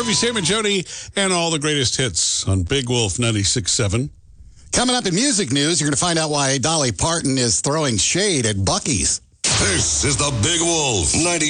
Sophie, Sam, and Jody, and all the greatest hits on Big Wolf 96.7. Coming up in music news, you're going to find out why Dolly Parton is throwing shade at Buc-ee's. This is the Big Wolf 96.7.